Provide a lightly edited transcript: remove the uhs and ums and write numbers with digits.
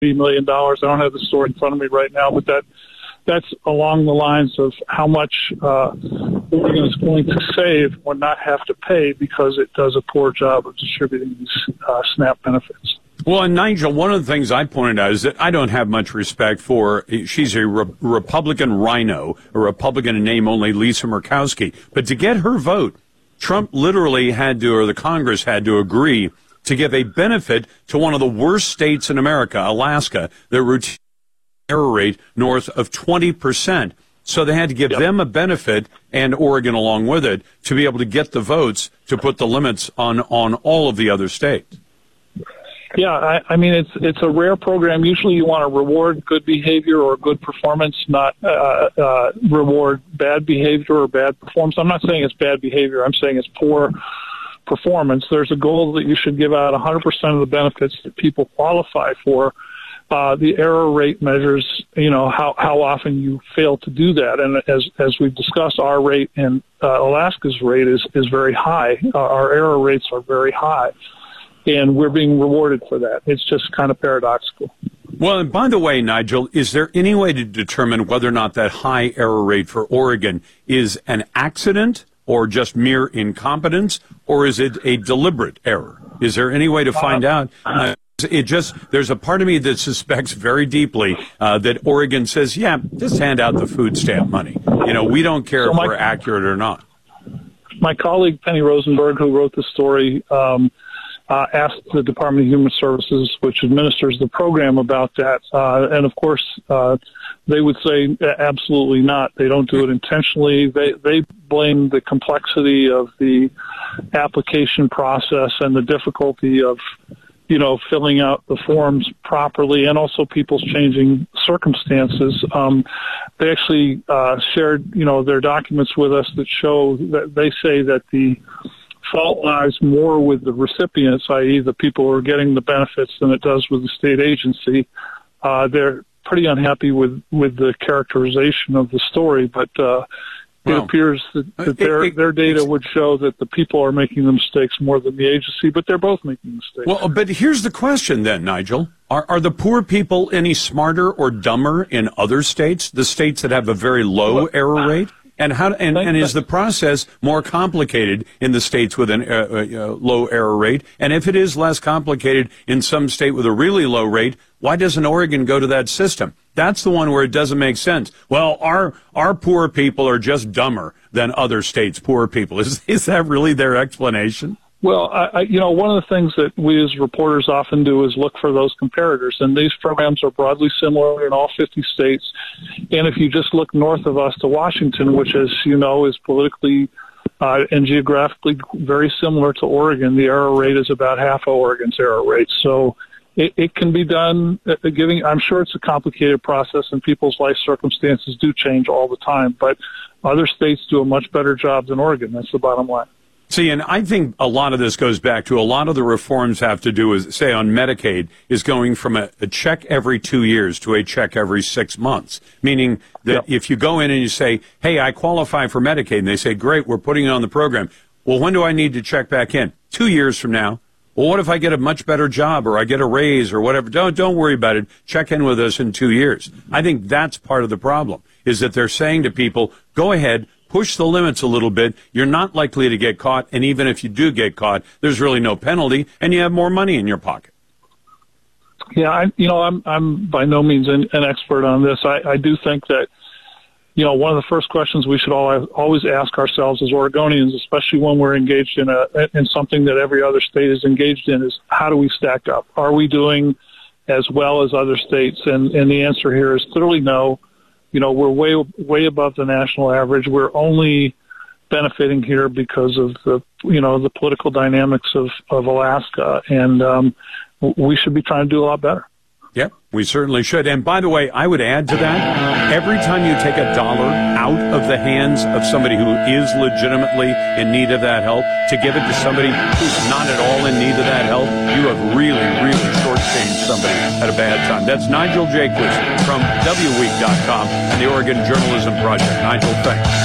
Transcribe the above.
$80 million. I don't have the story in front of me right now, but that's along the lines of how much Oregon is going to save or not have to pay because it does a poor job of distributing these SNAP benefits. Well, and Nigel, one of the things I pointed out is that I don't have much respect for, she's a Republican rhino, a Republican in name only, Lisa Murkowski. But to get her vote, Trump literally had to, or the Congress had to agree to give a benefit to one of the worst states in America, Alaska, their routine error rate north of 20%. So they had to give them a benefit, and Oregon along with it, to be able to get the votes to put the limits on all of the other states. Yeah, I mean, it's a rare program. Usually you want to reward good behavior or good performance, not reward bad behavior or bad performance. I'm not saying it's bad behavior. I'm saying it's poor performance. There's a goal that you should give out 100% of the benefits that people qualify for. The error rate measures, how often you fail to do that. And as we've discussed, our rate and Alaska's rate is very high. Our error rates are very high. And we're being rewarded for that. It's just kind of paradoxical. Well, and by the way, Nigel, is there any way to determine whether or not that high error rate for Oregon is an accident or just mere incompetence, or is it a deliberate error? Is there any way to find out? There's a part of me that suspects very deeply that Oregon says, yeah, just hand out the food stamp money. We don't care if we're accurate or not. My colleague, Penny Rosenberg, who wrote the story, asked the Department of Human Services, which administers the program, about that. And, of course, they would say absolutely not. They don't do it intentionally. They blame the complexity of the application process and the difficulty of, filling out the forms properly, and also people's changing circumstances. They actually shared, their documents with us that show that they say that the fault lies more with the recipients, i.e. the people who are getting the benefits, than it does with the state agency. They're pretty unhappy with the characterization of the story, but it appears that their data would show that the people are making the mistakes more than the agency, but they're both making mistakes. Well, but here's the question then, Nigel. Are the poor people any smarter or dumber in other states, the states that have a very low error rate? And is the process more complicated in the states with a low error rate? And if it is less complicated in some state with a really low rate, why doesn't Oregon go to that system? That's the one where it doesn't make sense. Well, our poor people are just dumber than other states' poor people. Is that really their explanation? Well, one of the things that we as reporters often do is look for those comparators, and these programs are broadly similar in all 50 states. And if you just look north of us to Washington, which, as you know, is politically and geographically very similar to Oregon, the error rate is about half of Oregon's error rate. So it can be done. I'm sure it's a complicated process, and people's life circumstances do change all the time, but other states do a much better job than Oregon. That's the bottom line. See, and I think a lot of this goes back to a lot of the reforms have to do with, say, on Medicaid, is going from a check every 2 years to a check every 6 months, meaning that if you go in and you say, hey, I qualify for Medicaid, and they say, great, we're putting it on the program. Well, when do I need to check back in? 2 years from now. Well, what if I get a much better job or I get a raise or whatever? Don't worry about it. Check in with us in 2 years. I think that's part of the problem, is that they're saying to people, go ahead, push the limits a little bit. You're not likely to get caught, and even if you do get caught, there's really no penalty, and you have more money in your pocket. Yeah, I'm by no means an expert on this. I do think that, one of the first questions we should always ask ourselves as Oregonians, especially when we're engaged in something that every other state is engaged in, is how do we stack up? Are we doing as well as other states? And the answer here is clearly no. We're way above the national average. We're only benefiting here because of the political dynamics of Alaska, and we should be trying to do a lot better. Yep, we certainly should. And by the way, I would add to that, every time you take a dollar out of the hands of somebody who is legitimately in need of that help, to give it to somebody who's not at all in need of that help, you have really, really shortchanged somebody at a bad time. That's Nigel Jaquiss from WWeek.com and the Oregon Journalism Project. Nigel, thanks.